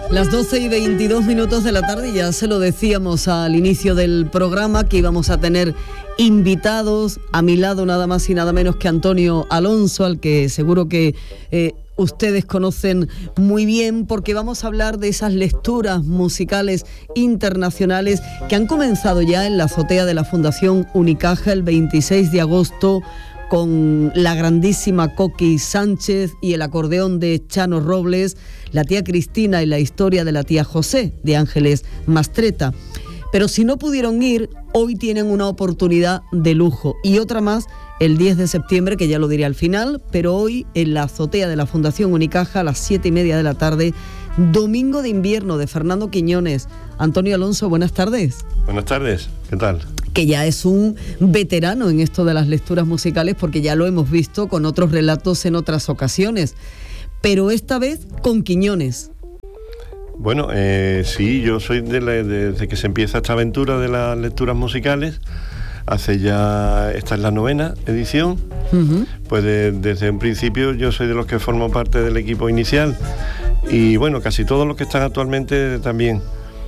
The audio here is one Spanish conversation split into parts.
Las 12:22 de la tarde, ya se lo decíamos al inicio del programa que íbamos a tener invitados. A mi lado nada más y nada menos que Antonio Alonso, al que seguro que ustedes conocen muy bien, porque vamos a hablar de esas lecturas musicales internacionales que han comenzado ya en la azotea de la Fundación Unicaja el 26 de agosto con la grandísima Coqui Sánchez y el acordeón de Chano Robles, la tía Cristina y la historia de la tía José, de Ángeles Mastretta. Pero si no pudieron ir, hoy tienen una oportunidad de lujo y otra más el 10 de septiembre, que ya lo diré al final, pero hoy en la azotea de la Fundación Unicaja a las 7:30 de la tarde, Domingo de Invierno de Fernando Quiñones. Antonio Alonso, buenas tardes. Buenas tardes, ¿qué tal? Que ya es un veterano en esto de las lecturas musicales, porque ya lo hemos visto con otros relatos en otras ocasiones, pero esta vez con Quiñones. Bueno, sí, yo soy desde que se empieza esta aventura de las lecturas musicales, hace ya, esta es la 9ª edición, pues desde un principio yo soy de los que formo parte del equipo inicial, y bueno, casi todos los que están actualmente también.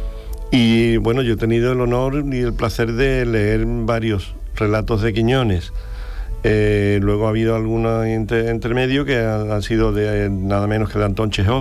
Y bueno, yo he tenido el honor y el placer de leer varios relatos de Quiñones. Luego ha habido algunos entre medio que han sido de nada menos que de Anton Chekhov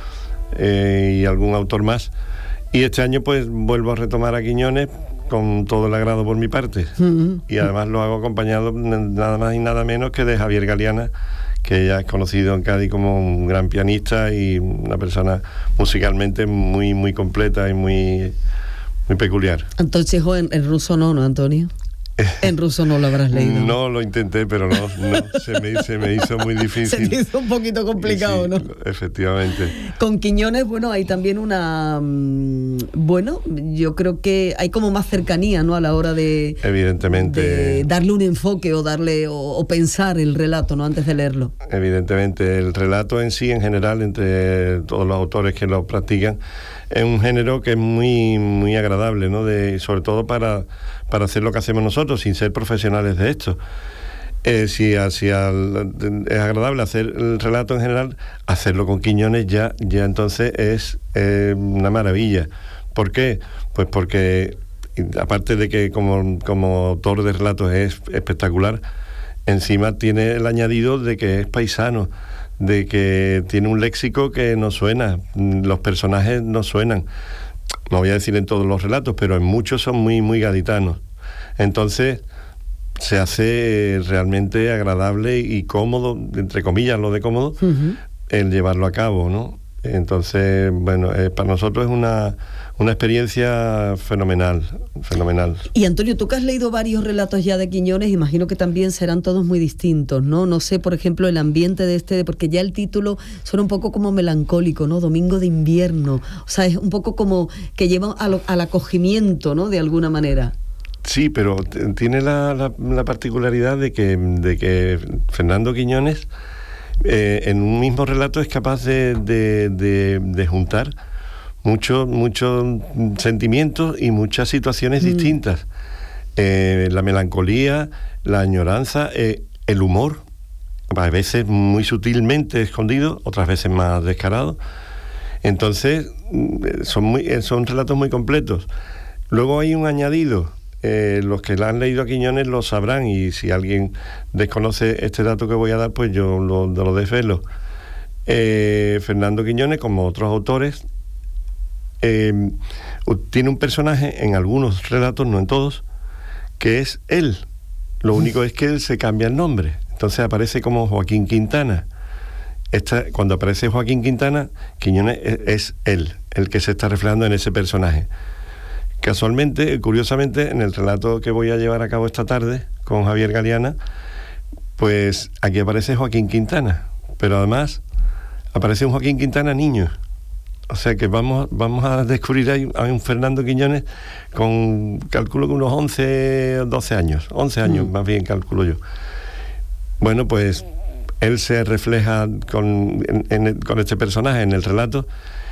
y algún autor más. Y este año pues vuelvo a retomar a Quiñones con todo el agrado por mi parte. Y además lo hago acompañado nada más y nada menos que de Javier Galeana, que ya es conocido en Cádiz como un gran pianista y una persona musicalmente muy, muy completa y muy, muy peculiar. Entonces, en ruso no, Antonio? En ruso no lo habrás leído. No, lo intenté, pero no se me hizo muy difícil. Se me hizo un poquito complicado, sí, ¿no? Efectivamente. Con Quiñones, bueno, hay también una... Bueno, yo creo que hay como más cercanía, ¿no? A la hora de... Evidentemente. De darle un enfoque o pensar el relato, ¿no? Antes de leerlo. Evidentemente. El relato en sí, en general, entre todos los autores que lo practican, es un género que es muy, muy agradable, ¿no? Sobre todo para hacer lo que hacemos nosotros, sin ser profesionales de esto. Es agradable hacer el relato en general, hacerlo con Quiñones ya entonces es una maravilla. ¿Por qué? Pues porque, aparte de que como autor de relatos es espectacular, encima tiene el añadido de que es paisano, de que tiene un léxico que no suena, los personajes no suenan. No voy a decir en todos los relatos, pero en muchos son muy, muy gaditanos. Entonces se hace realmente agradable y cómodo, entre comillas lo de cómodo, el llevarlo a cabo, ¿no? Entonces, bueno, para nosotros es una experiencia fenomenal. Y Antonio, tú que has leído varios relatos ya de Quiñones, imagino que también serán todos muy distintos, ¿no? No sé, por ejemplo, el ambiente de porque ya el título suena un poco como melancólico, ¿no? Domingo de Invierno. O sea, es un poco como que lleva al acogimiento, ¿no? De alguna manera. Sí, pero tiene la particularidad de que Fernando Quiñones en un mismo relato es capaz de juntar muchos sentimientos y muchas situaciones distintas. La melancolía, la añoranza, el humor, a veces muy sutilmente escondido, otras veces más descarado. Entonces son relatos muy completos. Luego hay un añadido. Los que la han leído a Quiñones lo sabrán, y si alguien desconoce este dato que voy a dar, pues yo lo desvelo. Fernando Quiñones, como otros autores, tiene un personaje en algunos relatos, no en todos, que es él. Lo único es que él se cambia el nombre. Entonces aparece como Joaquín Quintana. Cuando aparece Joaquín Quintana, Quiñones es él, el que se está reflejando en ese personaje. Casualmente, curiosamente, en el relato que voy a llevar a cabo esta tarde con Javier Galeana, pues aquí aparece Joaquín Quintana, pero además aparece un Joaquín Quintana niño. O sea que vamos a descubrir ahí a un Fernando Quiñones con, calculo que unos 11 o 12 años, 11 años más bien calculo yo. Bueno, pues él se refleja con este personaje en el relato,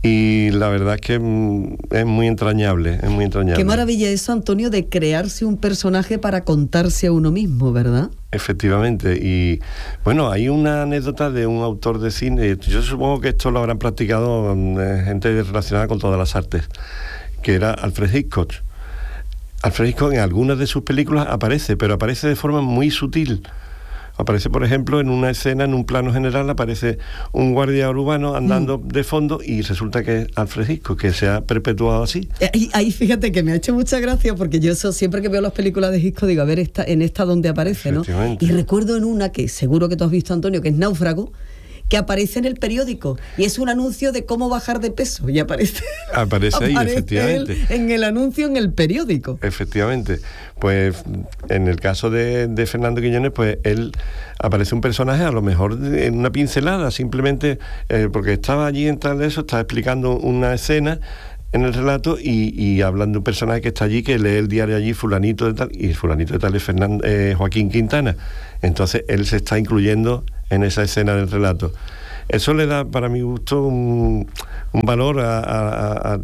Y la verdad es que es muy entrañable, es muy entrañable. Qué maravilla eso, Antonio, de crearse un personaje para contarse a uno mismo, ¿verdad? Efectivamente, y bueno, hay una anécdota de un autor de cine, yo supongo que esto lo habrán practicado gente relacionada con todas las artes, que era Alfred Hitchcock. Alfred Hitchcock en algunas de sus películas aparece, pero aparece de forma muy sutil. Aparece, por ejemplo, en una escena, en un plano general, aparece un guardia urbano andando de fondo y resulta que es Alfred Hitchcock, que se ha perpetuado así. Ahí fíjate que me ha hecho mucha gracia, porque yo eso, siempre que veo las películas de Hitchcock digo, a ver, en esta donde aparece, ¿no? Y recuerdo en una que seguro que tú has visto, Antonio, que es Náufrago, que aparece en el periódico y es un anuncio de cómo bajar de peso y aparece ahí, efectivamente, en el anuncio en el periódico. Efectivamente, pues en el caso de Fernando Quiñones, pues él aparece un personaje a lo mejor en una pincelada, simplemente porque estaba allí en tal de eso, estaba explicando una escena en el relato y hablando de un personaje que está allí, que lee el diario allí, fulanito de tal, y el fulanito de tal es Joaquín Quintana. Entonces él se está incluyendo en esa escena del relato. Eso le da, para mi gusto, un valor al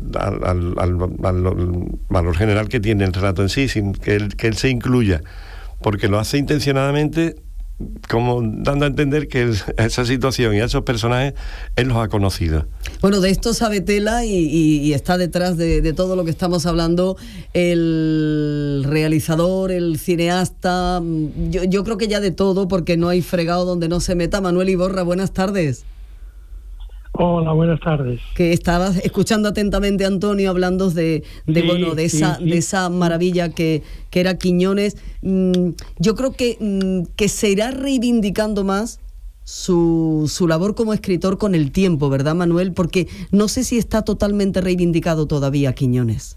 valor general que tiene el relato en sí, sin que él se incluya, porque lo hace intencionadamente, como dando a entender que esa situación y a esos personajes él los ha conocido. Bueno, de esto sabe tela y está detrás de todo lo que estamos hablando el realizador, el cineasta, yo creo que ya de todo, porque no hay fregado donde no se meta. Manuel Iborra, buenas tardes. Hola, buenas tardes. Que estabas escuchando atentamente a Antonio hablando de esa maravilla que era Quiñones. Yo creo que se irá reivindicando más su labor como escritor con el tiempo, ¿verdad, Manuel? Porque no sé si está totalmente reivindicado todavía Quiñones.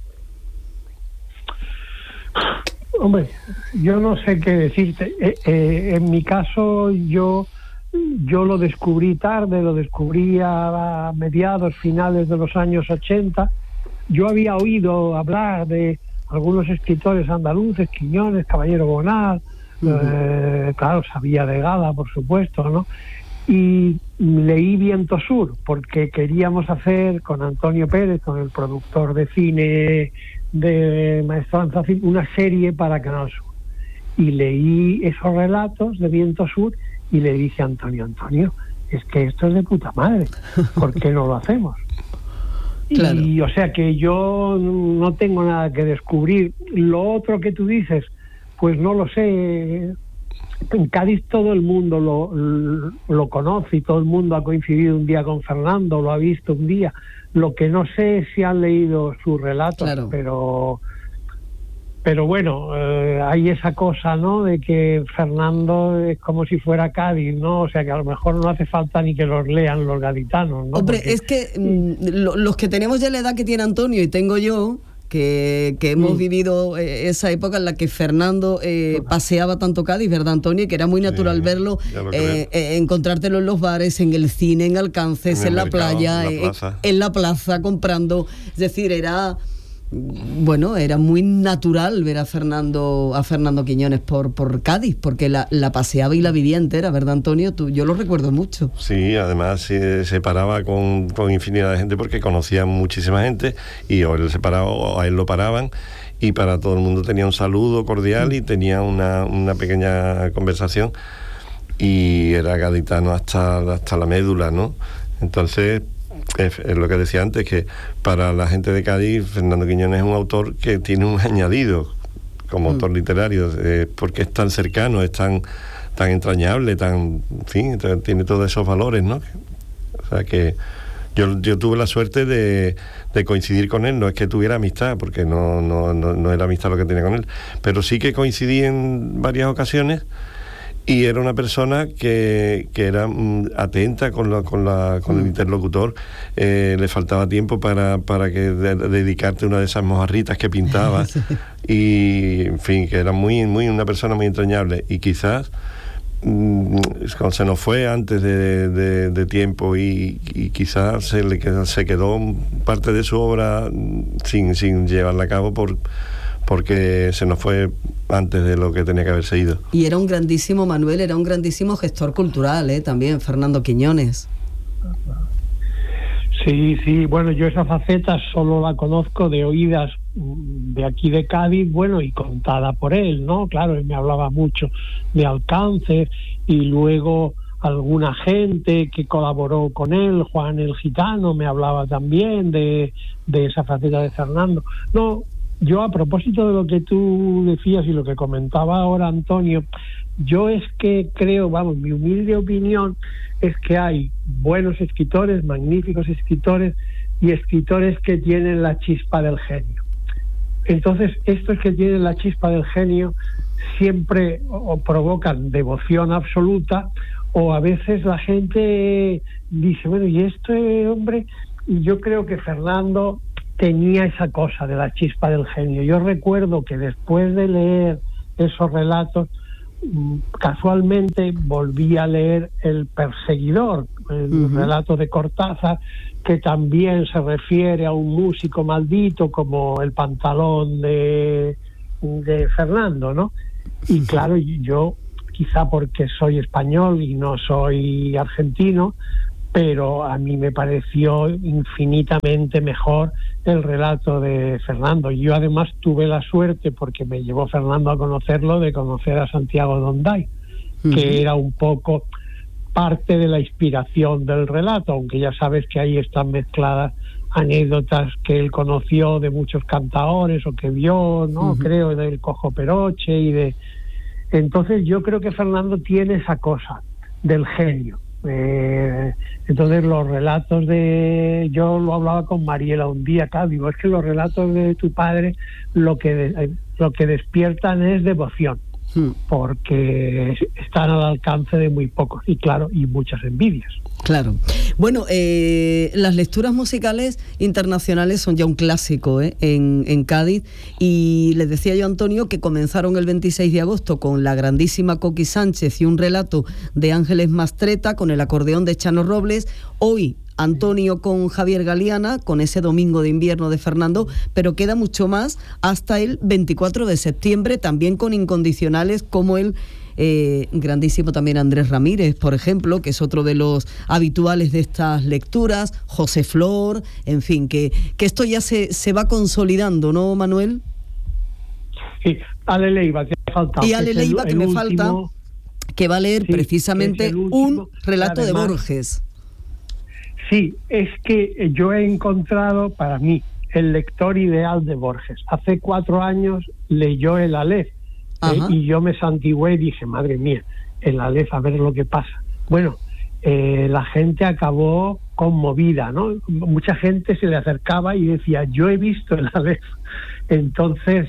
Hombre, yo no sé qué decirte. En mi caso, yo lo descubrí tarde, lo descubrí a mediados, finales de los años 80. Yo había oído hablar de algunos escritores andaluces, Quiñones, Caballero Bonal, claro, sabía de Gala, por supuesto, ¿no? Y leí Viento Sur, porque queríamos hacer con Antonio Pérez, con el productor de cine de Maestranza, una serie para Canal Sur. Y leí esos relatos de Viento Sur y le dije a Antonio, es que esto es de puta madre, ¿por qué no lo hacemos? Claro. Y o sea que yo no tengo nada que descubrir. Lo otro que tú dices, pues no lo sé. En Cádiz todo el mundo lo conoce y todo el mundo ha coincidido un día con Fernando, lo ha visto un día. Lo que no sé es si han leído sus relatos, claro. Pero bueno, hay esa cosa, ¿no?, de que Fernando es como si fuera Cádiz, ¿no? O sea, que a lo mejor no hace falta ni que los lean los gaditanos, ¿no? Hombre, porque es que los que tenemos ya la edad que tiene Antonio y tengo yo, que hemos vivido esa época en la que Fernando paseaba tanto Cádiz, ¿verdad, Antonio? Y que era muy natural verlo, encontrártelo en los bares, en el cine, en Alcances, en la mercado, playa, en la plaza, comprando. Es decir, era muy natural ver a Fernando Quiñones por Cádiz, porque la paseaba y la vivía entera, ¿verdad, Antonio? Yo lo recuerdo mucho. Sí, además se paraba con infinidad de gente porque conocía muchísima gente y o él se paraba o a él lo paraban y para todo el mundo tenía un saludo cordial y tenía una pequeña conversación y era gaditano hasta la médula, ¿no? Entonces es lo que decía antes, que para la gente de Cádiz Fernando Quiñones es un autor que tiene un añadido como autor literario, porque es tan cercano, es tan entrañable, en fin, tiene todos esos valores, ¿no? O sea que yo tuve la suerte de coincidir con él. No es que tuviera amistad, porque no era amistad lo que tenía con él, pero sí que coincidí en varias ocasiones. Y era una persona que era atenta con el interlocutor. Le faltaba tiempo para que dedicarte una de esas mojarritas que pintaba. Sí. Y, en fin, que era una persona muy entrañable. Y quizás se nos fue antes de tiempo y quizás se quedó parte de su obra sin llevarla a cabo porque se nos fue antes de lo que tenía que haberse ido. Y era un grandísimo, Manuel, era un grandísimo gestor cultural, también, Fernando Quiñones. Sí, bueno, yo esa faceta solo la conozco de oídas de aquí de Cádiz, bueno, y contada por él, ¿no? Claro, él me hablaba mucho de alcance, y luego alguna gente que colaboró con él, Juan el Gitano, me hablaba también de esa faceta de Fernando. No, yo a propósito de lo que tú decías y lo que comentaba ahora Antonio, yo es que creo, vamos, mi humilde opinión es que hay buenos escritores, magníficos escritores y escritores que tienen la chispa del genio. Entonces, estos que tienen la chispa del genio siempre o provocan devoción absoluta, o a veces la gente dice, bueno, y este hombre, y yo creo que Fernando tenía esa cosa de la chispa del genio. Yo recuerdo que después de leer esos relatos, casualmente volví a leer El Perseguidor, el relato de Cortázar, que también se refiere a un músico maldito como el pantalón de Fernando, ¿no? Y claro, yo, quizá porque soy español y no soy argentino, pero a mí me pareció infinitamente mejor el relato de Fernando. Yo además tuve la suerte, porque me llevó Fernando a conocerlo, de conocer a Santiago Donday, que era un poco parte de la inspiración del relato, aunque ya sabes que ahí están mezcladas anécdotas que él conoció de muchos cantaores o que vio, ¿no? Creo, del Cojo Peroche y de... Entonces yo creo que Fernando tiene esa cosa del genio. Entonces los relatos yo lo hablaba con Mariela un día, claro, digo, es que los relatos de tu padre lo que despiertan es devoción, porque están al alcance de muy pocos, y claro, y muchas envidias. Claro. Bueno, las lecturas musicales internacionales son ya un clásico en Cádiz, y les decía yo a Antonio que comenzaron el 26 de agosto con la grandísima Coqui Sánchez y un relato de Ángeles Mastreta con el acordeón de Chano Robles. Hoy Antonio con Javier Galeana, con ese Domingo de Invierno de Fernando, pero queda mucho más hasta el 24 de septiembre, también con incondicionales como el grandísimo también Andrés Ramírez, por ejemplo, que es otro de los habituales de estas lecturas, José Flor, en fin, que esto ya se va consolidando, ¿no, Manuel? Sí, Ale Leiva, que me falta. Y Ale Leiva, que me falta, que va a leer precisamente un relato de Borges. Sí, es que yo he encontrado para mí el lector ideal de Borges. Hace 4 años leyó el Aleph, y yo me santigué y dije, madre mía, el Aleph, a ver lo que pasa. Bueno, la gente acabó conmovida, ¿no? Mucha gente se le acercaba y decía, yo he visto el Aleph. Entonces,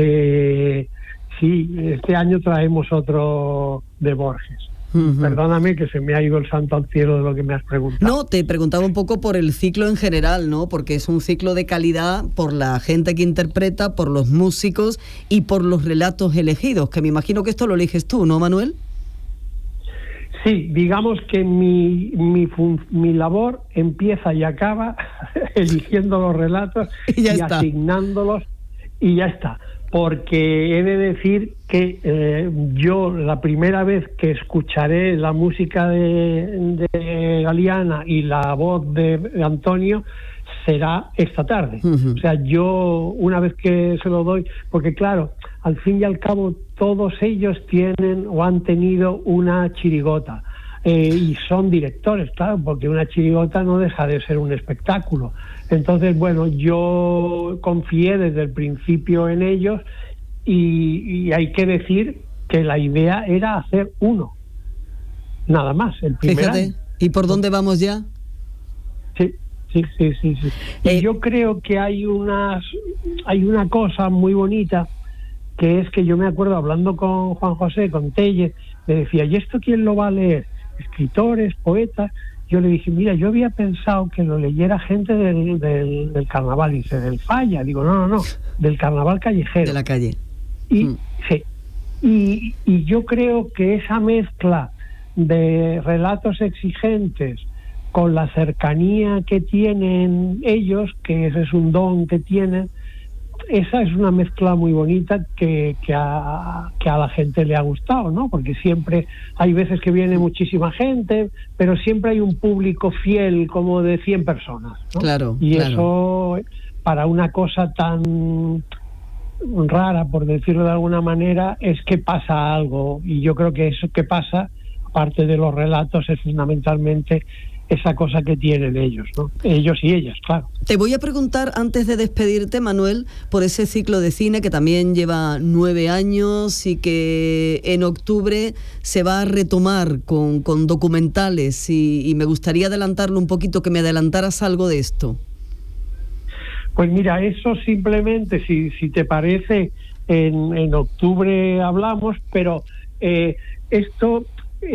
sí, este año traemos otro de Borges. Perdóname que se me ha ido el santo al cielo de lo que me has preguntado. No, te preguntaba un poco por el ciclo en general, ¿no? Porque es un ciclo de calidad por la gente que interpreta, por los músicos y por los relatos elegidos, que me imagino que esto lo eliges tú, ¿no, Manuel? Sí, digamos que mi labor empieza y acaba eligiendo los relatos y asignándolos, y ya está. Porque he de decir que yo la primera vez que escucharé la música de Galeana y la voz de Antonio será esta tarde. O sea, yo una vez que se lo doy, porque claro, al fin y al cabo todos ellos tienen o han tenido una chirigota. Y son directores, claro, porque una chirigota no deja de ser un espectáculo. Entonces, bueno, yo confié desde el principio en ellos, y hay que decir que la idea era hacer uno, nada más, el primer año. ¿Y por dónde vamos ya? Sí. Y yo creo que hay una cosa muy bonita, que es que yo me acuerdo hablando con Juan José, con Tellez, le decía, ¿y esto quién lo va a leer? Escritores, poetas. Yo le dije, mira, yo había pensado que lo leyera gente del carnaval. Dice, del Falla. Digo, no, del carnaval callejero. De la calle. Y sí. Y yo creo que esa mezcla de relatos exigentes con la cercanía que tienen ellos, que ese es un don que tienen, esa es una mezcla muy bonita que a la gente le ha gustado, ¿no? Porque siempre hay veces que viene muchísima gente, pero siempre hay un público fiel como de 100 personas, ¿no? Claro, y claro. Eso, para una cosa tan rara, por decirlo de alguna manera, es que pasa algo. Y yo creo que eso que pasa, aparte de los relatos, es fundamentalmente esa cosa que tienen ellos, ¿no? Ellos y ellas, claro. Te voy a preguntar, antes de despedirte, Manuel, por ese ciclo de cine que también lleva 9 años y que en octubre se va a retomar con documentales, y me gustaría adelantarlo un poquito, que me adelantaras algo de esto. Pues mira, eso simplemente, si te parece, en octubre hablamos, pero esto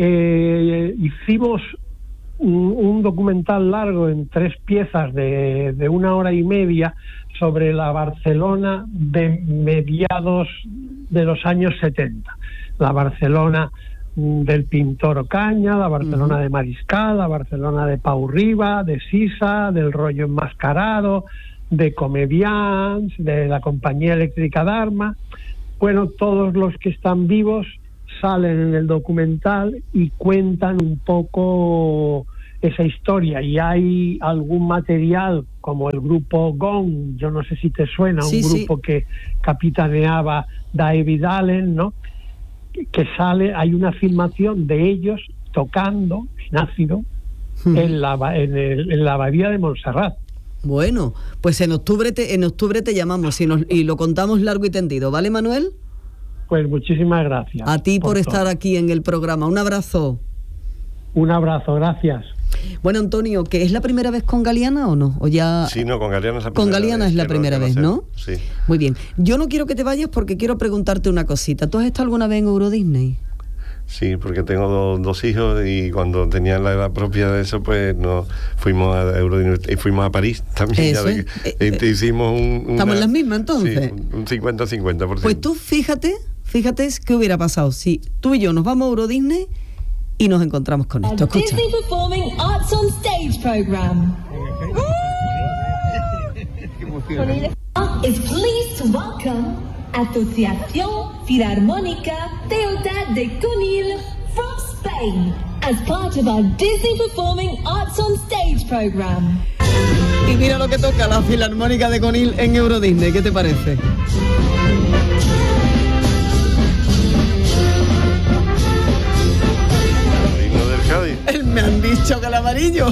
hicimos un documental largo en 3 piezas de 1 hora y media sobre la Barcelona de mediados de los años 70. La Barcelona del pintor Ocaña, la Barcelona de Mariscal, la Barcelona de Pau Riba, de Sisa, del rollo enmascarado, de Comedians, de la compañía eléctrica Dharma. Bueno, todos los que están vivos salen en el documental y cuentan un poco esa historia. Y hay algún material como el grupo Gong, yo no sé si te suena, sí, un grupo que capitaneaba David Allen, ¿no? Que sale, hay una filmación de ellos tocando en ácido en la abadía de Montserrat. Bueno, pues en octubre te llamamos y lo contamos largo y tendido, ¿vale, Manuel? Pues muchísimas gracias. A ti por estar todo. aquí en el programa. Un abrazo. Un abrazo, gracias. Bueno, Antonio, ¿que es la primera vez con Galeana o no? ¿O ya... Sí, no, con Galeana es la primera vez. Con Galeana es la primera vez, ¿no? Sí. Muy bien. Yo no quiero que te vayas porque quiero preguntarte una cosita. ¿Tú has estado alguna vez en Euro Disney? Sí, porque tengo dos hijos y cuando tenían la edad propia de eso, pues nos fuimos a Euro Disney y fuimos a París también. Eso ya hicimos ¿Estamos en las mismas entonces? Sí, un 50-50%. Pues tú fíjate qué hubiera pasado si tú y yo nos vamos a Euro Disney y nos encontramos con esto. Escucha. Disney Performing Arts on Stage program. Is pleased to welcome Asociación Filarmónica Teatro de Conil from Spain as part of our Disney Performing Arts on Stage program. Y mira lo que toca la Filarmónica de Conil en Euro Disney. ¿Qué te parece? El himno del Cádiz. Me han dicho que el amarillo.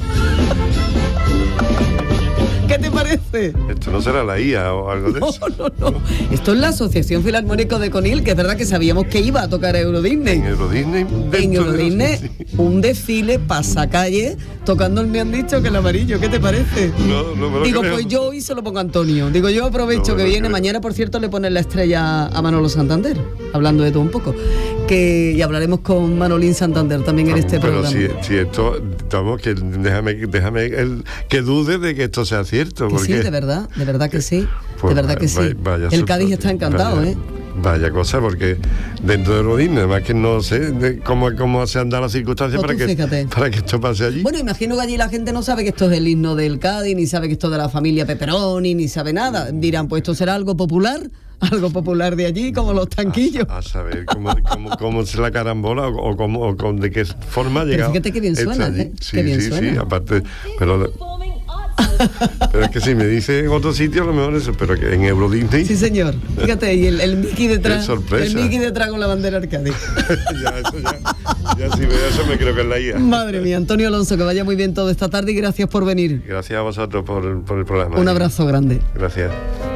¿Qué te parece? Esto no será la IA o algo de eso. No. Esto es la Asociación Filarmónica de Conil, que es verdad que sabíamos que iba a tocar Euro Disney. En Euro Disney. En Euro Disney, un desfile pasacalle tocando el Me han dicho que el amarillo. ¿Qué te parece? No me lo Digo, creo. pues yo hoy se lo pongo a Antonio. Digo, yo aprovecho No me que lo viene. creo. Mañana, por cierto, le ponen la estrella a Manolo Santander, hablando de todo un poco. Y hablaremos con Manolín Santander también en este pero programa. si esto, vamos, que déjame que dude de que esto sea cierto. Que porque, sí, de verdad que sí. pues, de verdad que sí. vaya El Cádiz está encantado, vaya, Vaya cosa, porque dentro de Euro Disney, además que no sé cómo se han dado las circunstancias Pues para que esto pase allí. Bueno, imagino que allí la gente no sabe que esto es el himno del Cádiz, ni sabe que esto es de la familia Pepperoni, ni sabe nada. Dirán, pues esto será algo popular de allí, como los tanquillos. A saber cómo se la carambola o de qué forma ha llegado. Pero fíjate qué bien suena, allí. ¿eh? Sí, Qué bien sí, suena. sí, aparte, pero es que si me dice en otro sitio a lo mejor eso, pero que en Euro Disney. Sí, señor. Fíjate, y el Mickey detrás. Qué sorpresa. El Mickey detrás con la bandera del Cádiz. ya si veo eso me creo que es la IA. Madre mía, Antonio Alonso, que vaya muy bien todo esta tarde y gracias por venir. Gracias a vosotros por el programa. Un abrazo grande. Gracias.